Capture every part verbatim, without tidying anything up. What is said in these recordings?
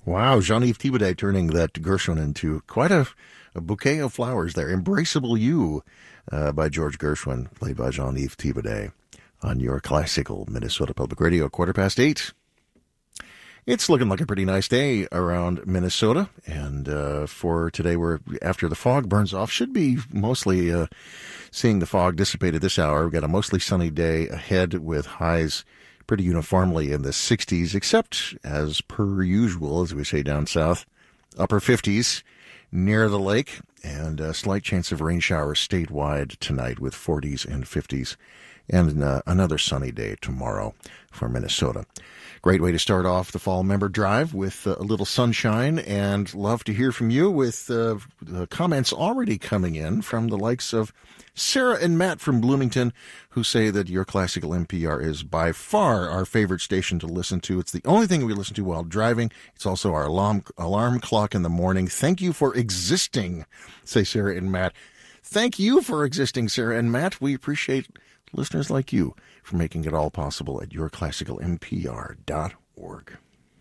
Wow, Jean-Yves Thibaudet turning that Gershwin into quite a, a bouquet of flowers there. Embraceable You uh, by George Gershwin, played by Jean-Yves Thibaudet on your classical Minnesota Public Radio, quarter past eight. It's looking like a pretty nice day around Minnesota, and uh, for today, we're after the fog burns off, should be mostly uh, seeing the fog dissipated this hour. We've got a mostly sunny day ahead with highs pretty uniformly in the sixties, except as per usual, as we say down south, upper fifties near the lake, and a slight chance of rain showers statewide tonight with forties and fifties, and uh, another sunny day tomorrow for Minnesota. Great way to start off the Fall Member Drive with uh, a little sunshine, and love to hear from you with uh, the comments already coming in from the likes of Sarah and Matt from Bloomington, who say that your classical N P R is by far our favorite station to listen to. It's the only thing we listen to while driving. It's also our alarm, alarm clock in the morning. Thank you for existing, say Sarah and Matt. Thank you for existing, Sarah and Matt. We appreciate listeners like you for making it all possible at your classical N P R dot org.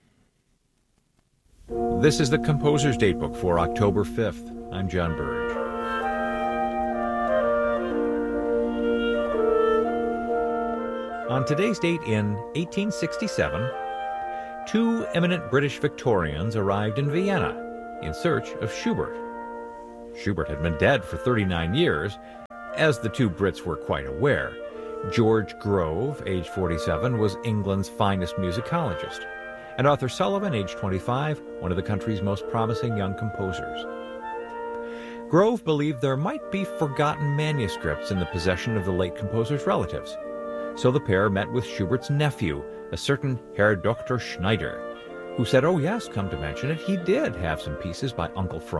This is the Composer's Datebook for October fifth. I'm John Burge. On today's date in eighteen sixty-seven, two eminent British Victorians arrived in Vienna in search of Schubert. Schubert had been dead for thirty-nine years, as the two Brits were quite aware. George Grove, age forty-seven, was England's finest musicologist, and Arthur Sullivan, age twenty-five, one of the country's most promising young composers. Grove believed there might be forgotten manuscripts in the possession of the late composer's relatives, so the pair met with Schubert's nephew, a certain Herr Doctor Schneider, who said, oh yes, come to mention it, he did have some pieces by Uncle Franz